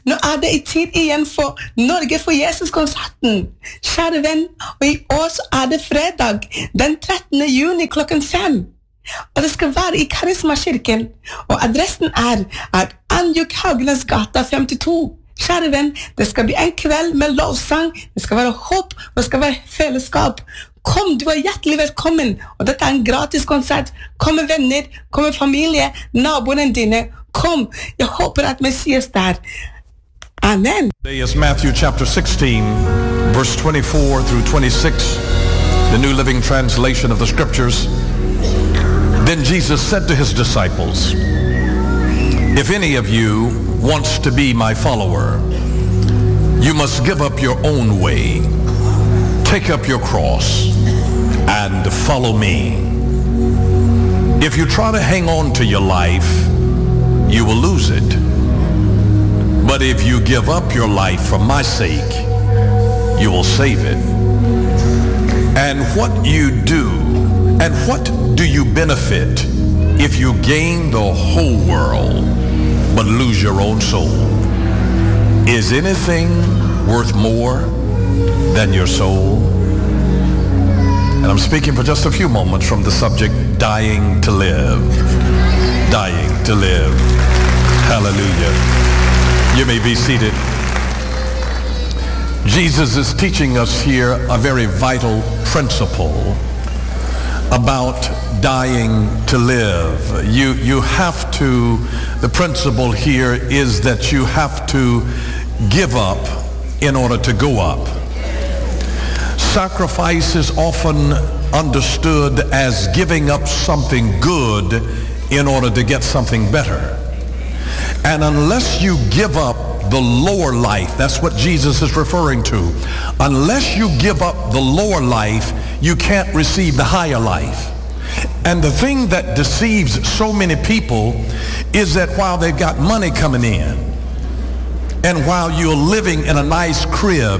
Nå det I tid igjen for Norge for Jesus-konserten. Kjære venn, og I år så det fredag, den 13. juni klokken 5. Og det skal være I Karismakirken, og adressen Anjuk Haugenes gata 52. Kjære venn, det skal bli en kveld med lovsang, det skal være håp, og det skal være fellesskap. Kom, du hjertelig velkommen, og dette en gratis konsert. Kom med venner, kom med familie, naboene dine. Kom, jeg håper at Messias der. Amen. Today is Matthew chapter 16, verse 24 through 26, the New Living Translation of the Scriptures. Then Jesus said to his disciples, if any of you wants to be my follower, you must give up your own way, take up your cross, and follow me. If you try to hang on to your life, you will lose it. But if you give up your life for my sake, you will save it. And what do you benefit if you gain the whole world but lose your own soul? Is anything worth more than your soul? And I'm speaking for just a few moments from the subject, dying to live. Dying to live. Hallelujah. You may be seated. Jesus is teaching us here a very vital principle about dying to live. You have to, the principle here is that you have to give up in order to go up. Sacrifice is often understood as giving up something good in order to get something better. And unless you give up the lower life, that's what Jesus is referring to. Unless you give up the lower life, you can't receive the higher life. And the thing that deceives so many people is that while they've got money coming in, and while you're living in a nice crib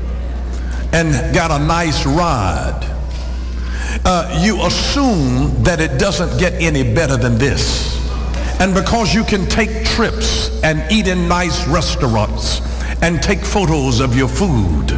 and got a nice ride, you assume that it doesn't get any better than this. And because you can take trips and eat in nice restaurants and take photos of your food,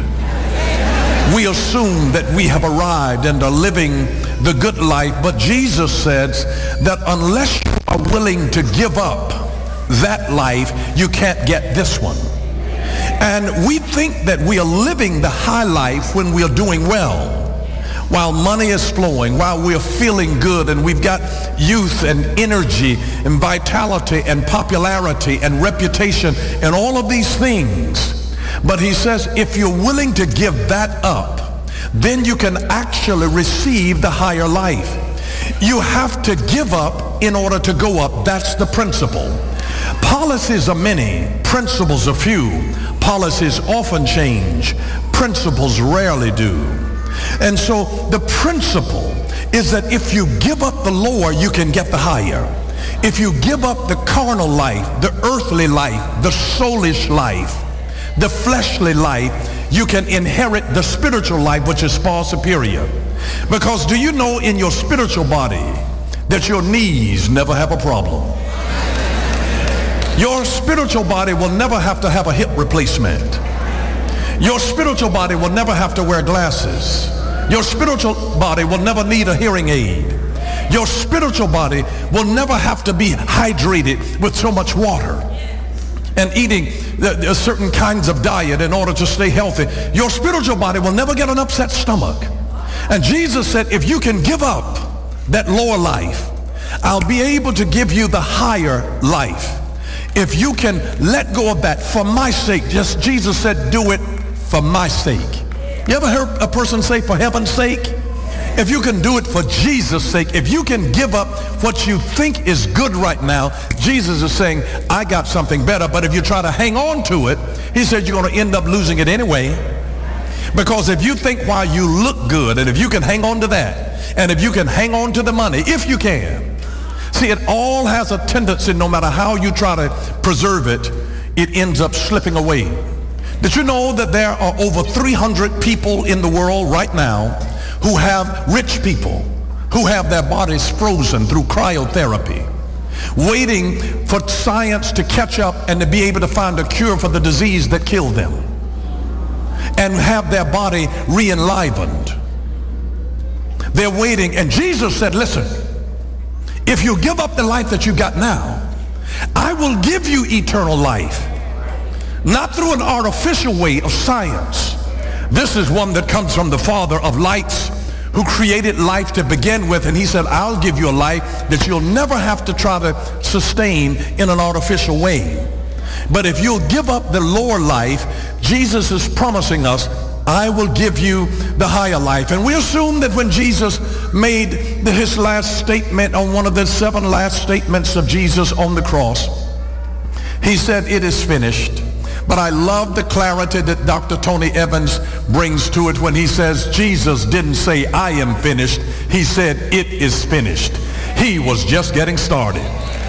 we assume that we have arrived and are living the good life. But Jesus says that unless you are willing to give up that life, you can't get this one. And we think that we are living the high life when we are doing well, while money is flowing, while we're feeling good and we've got youth and energy and vitality and popularity and reputation and all of these things. But he says if you're willing to give that up, then you can actually receive the higher life. You have to give up in order to go up. That's the principle. Policies are many, principles are few. Policies often change, principles rarely do. And so the principle is that if you give up the lower, you can get the higher. If you give up the carnal life, the earthly life, the soulish life, the fleshly life, you can inherit the spiritual life, which is far superior. Because do you know in your spiritual body that your knees never have a problem? Your spiritual body will never have to have a hip replacement. Your spiritual body will never have to wear glasses. Your spiritual body will never need a hearing aid. Your spiritual body will never have to be hydrated with so much water and eating certain kinds of diet in order to stay healthy. Your spiritual body will never get an upset stomach. And Jesus said, if you can give up that lower life, I'll be able to give you the higher life. If you can let go of that for my sake, just Jesus said, do it for my sake. You ever heard a person say, for heaven's sake? If you can do it for Jesus' sake, if you can give up what you think is good right now, Jesus is saying, I got something better. But if you try to hang on to it, he said you're going to end up losing it anyway. Because if you think while you look good, and if you can hang on to that, and if you can hang on to the money, if you can, see, it all has a tendency, no matter how you try to preserve it, it ends up slipping away. Did you know that there are over 300 people in the world right now who have, rich people, who have their bodies frozen through cryotherapy? waiting for science to catch up and to be able to find a cure for the disease that killed them and have their body re-enlivened. They're waiting, and Jesus said, listen, if you give up the life that you got now, I will give you eternal life, not through an artificial way of science. This is one that comes from the Father of lights, who created life to begin with, and he said, I'll give you a life that you'll never have to try to sustain in an artificial way. But if you'll give up the lower life, Jesus is promising us, I will give you the higher life. And we assume that when Jesus made his last statement on one of the 7 last statements of Jesus on the cross, he said, it is finished. But I love the clarity that Dr. Tony Evans brings to it when he says Jesus didn't say, I am finished. He said, it is finished. He was just getting started.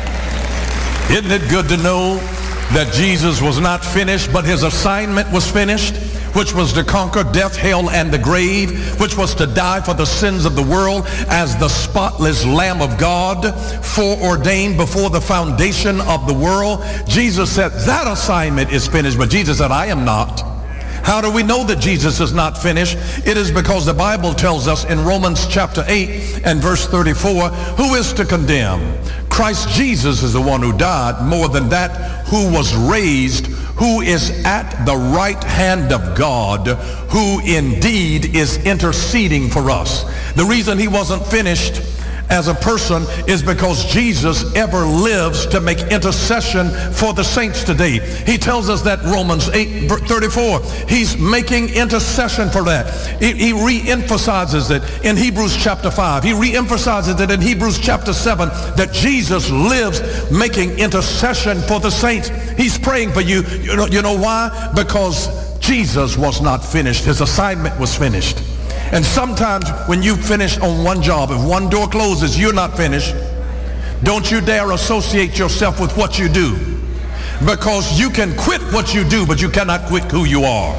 Isn't it good to know that Jesus was not finished, but his assignment was finished, which was to conquer death, hell, and the grave, which was to die for the sins of the world as the spotless Lamb of God, foreordained before the foundation of the world. Jesus said that assignment is finished, but Jesus said, I am not. How do we know that Jesus is not finished? It is because the Bible tells us in Romans chapter 8 and verse 34, who is to condemn? Christ Jesus is the one who died, more than that, who was raised, who is at the right hand of God, who indeed is interceding for us. The reason he wasn't finished as a person is because Jesus ever lives to make intercession for the saints today. He tells us that Romans 8:34. He's making intercession for that. He re-emphasizes it in Hebrews chapter 5. He re-emphasizes it in Hebrews chapter 7 that Jesus lives making intercession for the saints. He's praying for you. You know why? Because Jesus was not finished. His assignment was finished. And sometimes when you finish on one job, if one door closes, you're not finished. Don't you dare associate yourself with what you do, because you can quit what you do, but you cannot quit who you are.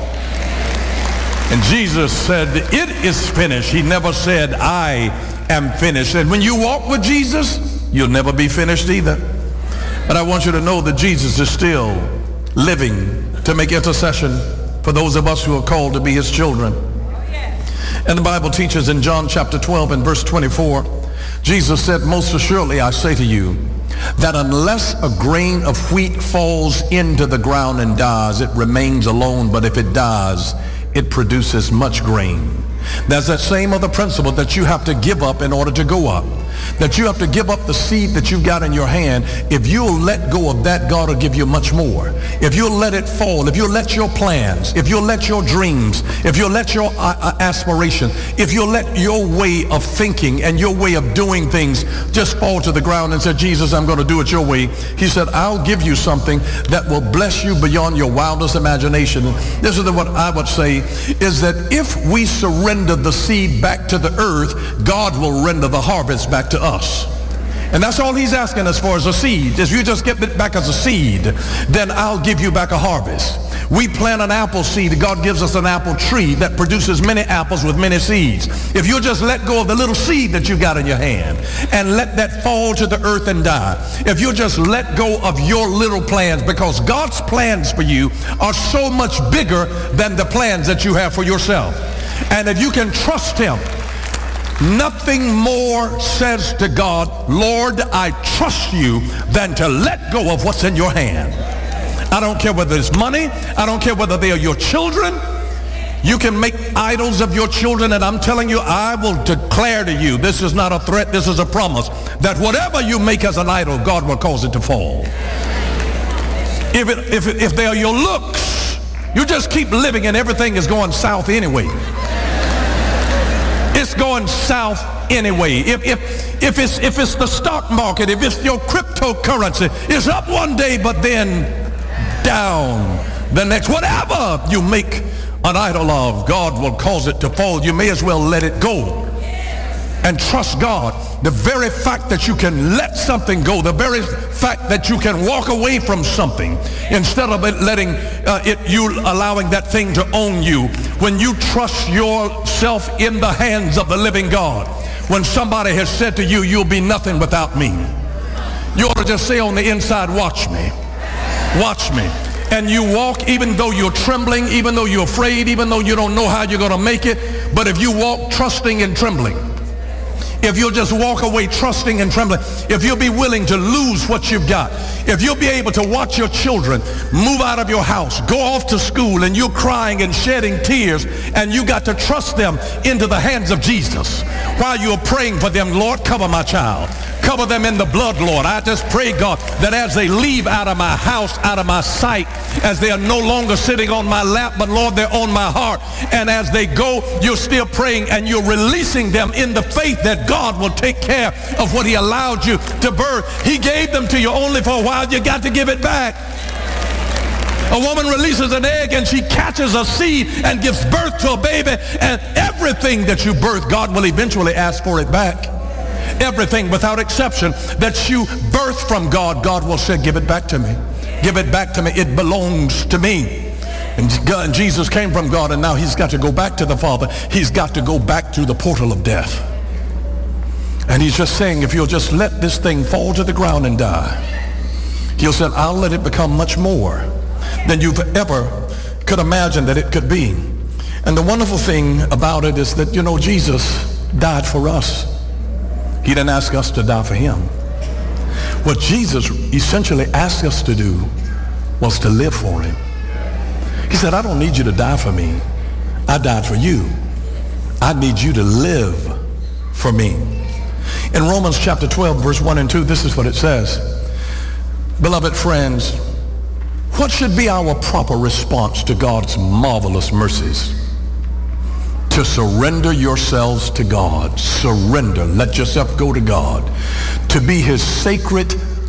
And Jesus said, it is finished. He never said, I am finished. And when you walk with Jesus, you'll never be finished either. But I want you to know that Jesus is still living to make intercession for those of us who are called to be his children. And the Bible teaches in John chapter 12 and verse 24, Jesus said, most assuredly I say to you, that unless a grain of wheat falls into the ground and dies, it remains alone, but if it dies, it produces much grain. There's that same other principle that you have to give up in order to go up. That you have to give up the seed that you've got in your hand. If you'll let go of that, God will give you much more. If you'll let it fall, if you'll let your plans, if you'll let your dreams, if you'll let your aspirations, if you'll let your way of thinking and your way of doing things just fall to the ground and say, Jesus, I'm going to do it your way. He said, I'll give you something that will bless you beyond your wildest imagination. This is what I would say, is that if we surrender the seed back to the earth, God will render the harvest back to us. And that's all he's asking us for, is a seed. If you just get it back as a seed, then I'll give you back a harvest. We plant an apple seed, God gives us an apple tree that produces many apples with many seeds. If you'll just let go of the little seed that you got in your hand and let that fall to the earth and die. If you'll just let go of your little plans, because God's plans for you are so much bigger than the plans that you have for yourself. And if you can trust him, nothing more says to God, Lord, I trust you, than to let go of what's in your hand. I don't care whether it's money. I don't care whether they are your children. You can make idols of your children, and I'm telling you, I will declare to you, this is not a threat, this is a promise, that whatever you make as an idol, God will cause it to fall. If they are your looks, you just keep living and everything is going south anyway. It's going south anyway. If it's the stock market, if it's your cryptocurrency, it's up one day but then down the next. Whatever you make an idol of, God will cause it to fall. You may as well let it go and trust God. The very fact that you can let something go, the very fact that you can walk away from something instead of letting you allowing that thing to own you. When you trust yourself in the hands of the living God, when somebody has said to you, you'll be nothing without me. You ought to just say on the inside, watch me. Watch me. And you walk even though you're trembling, even though you're afraid, even though you don't know how you're going to make it. But if you walk trusting and trembling, if you'll just walk away trusting and trembling, if you'll be willing to lose what you've got, if you'll be able to watch your children move out of your house, go off to school, and you're crying and shedding tears, and you got to trust them into the hands of Jesus while you're praying for them. Lord, cover my child. Cover them in the blood, Lord. I just pray, God, that as they leave out of my house, out of my sight, as they are no longer sitting on my lap, but Lord, they're on my heart. And as they go, you're still praying and you're releasing them in the faith that God will take care of what he allowed you to birth. He gave them to you only for a while. You got to give it back. A woman releases an egg and she catches a seed and gives birth to a baby, and everything that you birth, God will eventually ask for it back. Everything without exception that you birth from God, God will say, give it back to me. Give it back to me. It belongs to me. And Jesus came from God, and now he's got to go back to the Father. He's got to go back through the portal of death. And he's just saying, if you'll just let this thing fall to the ground and die, he'll say, I'll let it become much more than you've ever could imagine that it could be. And the wonderful thing about it is that, you know, Jesus died for us. He didn't ask us to die for him. What Jesus essentially asked us to do was to live for him. He said, I don't need you to die for me. I died for you. I need you to live for me. In Romans chapter 12, verse 1 and 2, this is what it says. Beloved friends, what should be our proper response to God's marvelous mercies? To surrender yourselves to God. Surrender. Let yourself go to God. To be his sacred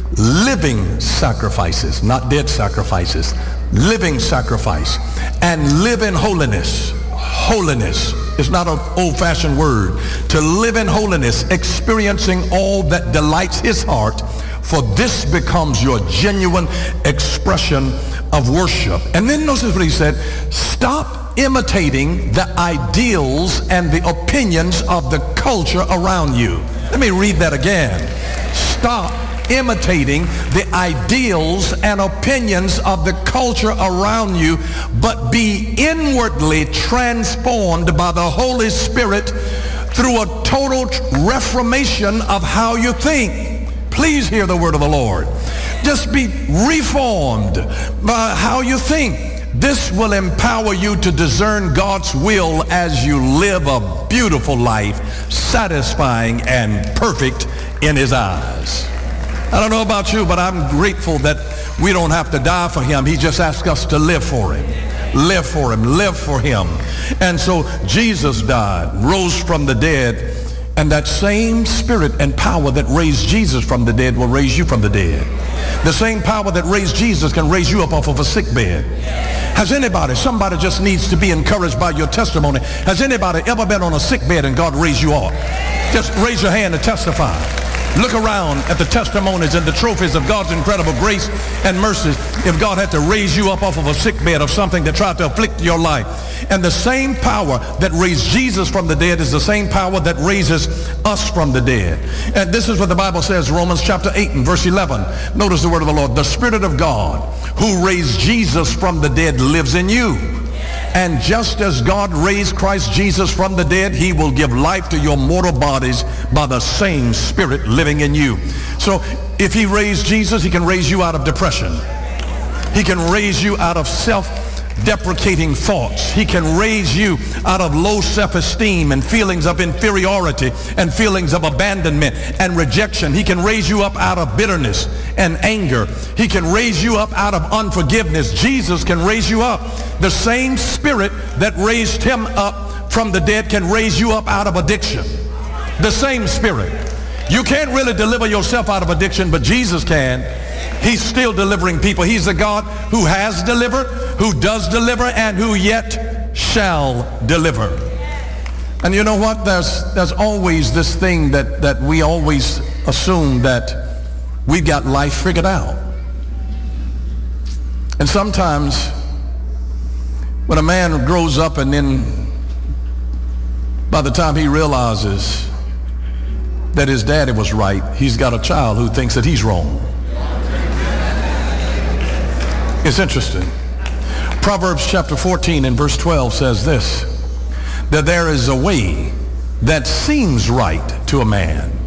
living sacrifices, not dead sacrifices. Living sacrifice. And live in holiness. Holiness is not an old-fashioned word. To live in holiness, experiencing all that delights his heart, for this becomes your genuine expression of worship. And then notice what he said. Stop imitating the ideals and the opinions of the culture around you. Let me read that again. Stop imitating the ideals and opinions of the culture around you, but be inwardly transformed by the Holy Spirit through a total reformation of how you think. Please hear the word of the Lord. Just be reformed by how you think. This will empower you to discern God's will as you live a beautiful life, satisfying and perfect in his eyes. I don't know about you, but I'm grateful that we don't have to die for him. He just asks us to live for him. Live for him. Live for him. And so Jesus died, rose from the dead, and that same spirit and power that raised Jesus from the dead will raise you from the dead. The same power that raised Jesus can raise you up off of a sick bed. Has anybody, somebody just needs to be encouraged by your testimony. Has anybody ever been on a sick bed and God raised you up? Just raise your hand and testify. Look around at the testimonies and the trophies of God's incredible grace and mercy. If God had to raise you up off of a sick bed of something that tried to afflict your life. And the same power that raised Jesus from the dead is the same power that raises us from the dead. And this is what the Bible says, Romans chapter 8 and verse 11. Notice the word of the Lord. The Spirit of God who raised Jesus from the dead lives in you. And just as God raised Christ Jesus from the dead, he will give life to your mortal bodies by the same Spirit living in you. So if he raised Jesus, he can raise you out of depression. He can raise you out of self-deprecating thoughts. He can raise you out of low self-esteem and feelings of inferiority and feelings of abandonment and rejection. He can raise you up out of bitterness and anger. He can raise you up out of unforgiveness. Jesus can raise you up. The same Spirit that raised him up from the dead can raise you up out of addiction. The same Spirit. You can't really deliver yourself out of addiction, but Jesus can. He's still delivering people. He's the God who has delivered, who does deliver, and who yet shall deliver. And you know what? There's always this thing that we always assume that we've got life figured out. And sometimes when a man grows up and then by the time he realizes that his daddy was right, he's got a child who thinks that he's wrong. It's interesting. Proverbs chapter 14 and verse 12 says this, that there is a way that seems right to a man,